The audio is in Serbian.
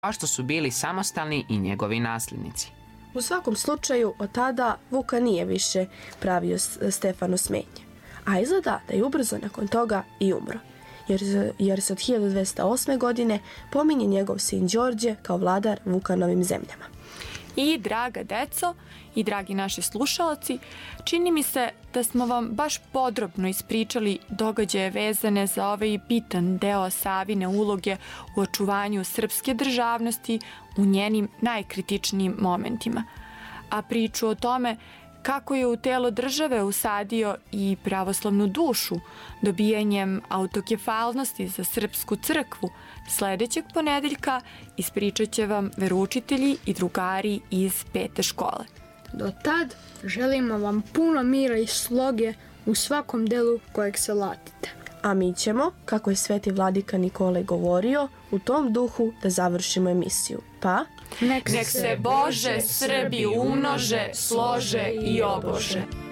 kao što su bili samostalni i njegovi nasljednici. U svakom slučaju, od tada Vuka nije više pravio Stefanu smetnje, a izgleda da je ubrzo nakon toga i umro, jer se od 1208. godine pominje njegov sin Đorđe kao vladar Vukanovim zemljama. I draga deco i dragi naši slušalci, čini mi se da smo vam baš podrobno ispričali događaje vezane za ovaj bitan deo Savine uloge u očuvanju srpske državnosti u njenim najkritičnijim momentima. A priču o tome kako je u telo države usadio i pravoslavnu dušu dobijanjem autokefalnosti za srpsku crkvu, sledećeg ponedeljka ispričat će vam veroučitelji i drugari iz 5. škole. Do tad želimo vam puno mira i sloge u svakom delu kojeg se latite. A mi ćemo, kako je sveti vladika Nikolaj govorio, u tom duhu da završimo emisiju. Pa, nek se Bože Srbi umnože, slože i obože.